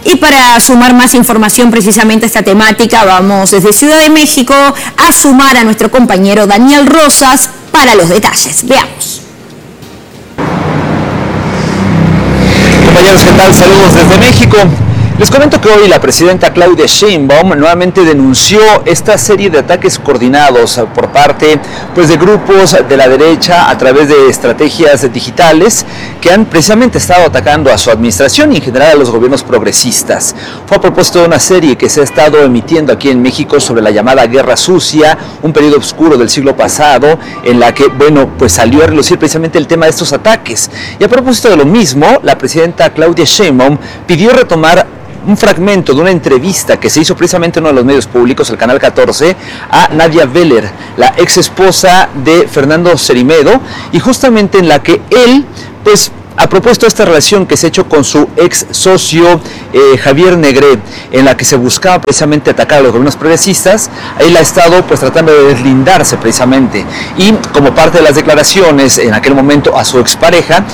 Y para sumar más información precisamente a esta temática, vamos desde Ciudad de México a sumar a nuestro compañero Daniel Rosas para los detalles. Veamos. Compañeros, ¿qué tal? Saludos desde México. Les comento que hoy la presidenta Claudia Sheinbaum nuevamente denunció esta serie de ataques coordinados por parte de grupos de la derecha a través de estrategias digitales que han precisamente estado atacando a su administración y en general a los gobiernos progresistas. Fue a propósito de una serie que se ha estado emitiendo aquí en México sobre la llamada Guerra Sucia, un periodo oscuro del siglo pasado en la que, salió a relucir precisamente el tema de estos ataques. Y a propósito de lo mismo, la presidenta Claudia Sheinbaum pidió retomar un fragmento de una entrevista que se hizo precisamente en uno de los medios públicos, el Canal 14, a Nadia Veller, la ex esposa de Fernando Cerimedo, y justamente en la que él, ha propuesto esta relación que se ha hecho con su ex socio Javier Negrete, en la que se buscaba precisamente atacar a los gobiernos progresistas. Él ha estado tratando de deslindarse y como parte de las declaraciones en aquel momento a su expareja,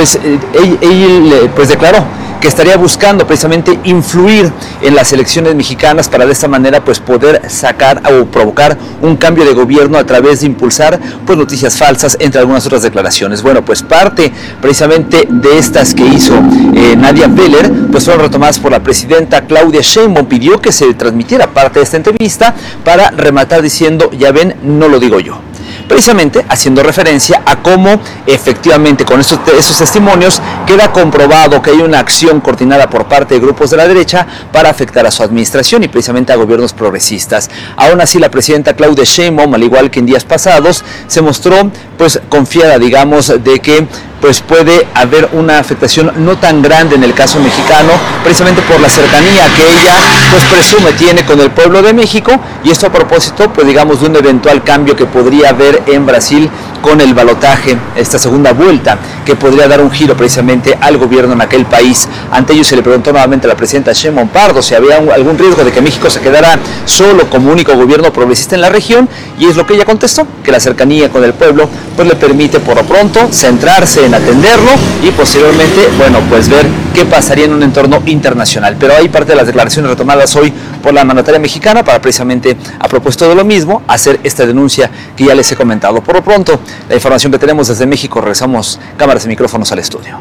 él declaró que estaría buscando precisamente influir en las elecciones mexicanas para de esta manera poder sacar o provocar un cambio de gobierno a través de impulsar noticias falsas, entre algunas otras declaraciones. Parte precisamente de estas que hizo Nadia Veller fueron retomadas por la presidenta Claudia Sheinbaum. Pidió que se transmitiera parte de esta entrevista para rematar diciendo: ya ven, no lo digo yo. Precisamente haciendo referencia a cómo efectivamente con esos testimonios queda comprobado que hay una acción coordinada por parte de grupos de la derecha para afectar a su administración y precisamente a gobiernos progresistas. Aún así, la presidenta Claudia Sheinbaum, al igual que en días pasados, se mostró confiada, de que puede haber una afectación no tan grande en el caso mexicano, precisamente por la cercanía que ella presume tiene con el pueblo de México, y esto a propósito de un eventual cambio que podría haber en Brasil con el balotaje, esta segunda vuelta, que podría dar un giro precisamente al gobierno en aquel país. Ante ello se le preguntó nuevamente a la presidenta Sheinbaum Pardo si había algún riesgo de que México se quedara solo como único gobierno progresista en la región, y es lo que ella contestó, que la cercanía con el pueblo le permite por lo pronto centrarse en atenderlo y posteriormente, ver qué pasaría en un entorno internacional. Pero hay parte de las declaraciones retomadas hoy por la mandataria mexicana para precisamente, a propósito de lo mismo, hacer esta denuncia que ya les he comentado. Por lo pronto, la información que tenemos desde México. Regresamos cámaras y micrófonos al estudio.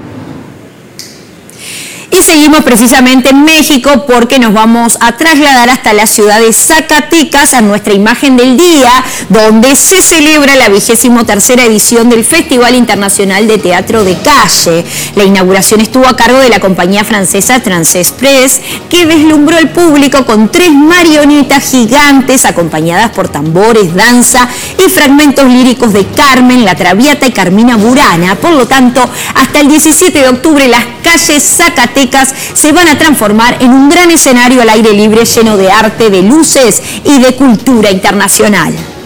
Y seguimos precisamente en México porque nos vamos a trasladar hasta la ciudad de Zacatecas a nuestra imagen del día, donde se celebra la 23ª edición del Festival Internacional de Teatro de Calle. La inauguración estuvo a cargo de la compañía francesa Transexpress, que deslumbró al público con 3 marionetas gigantes acompañadas por tambores, danza y fragmentos líricos de Carmen, La Traviata y Carmina Burana. Por lo tanto, hasta el 17 de octubre las calles Zacatecas se van a transformar en un gran escenario al aire libre lleno de arte, de luces y de cultura internacional.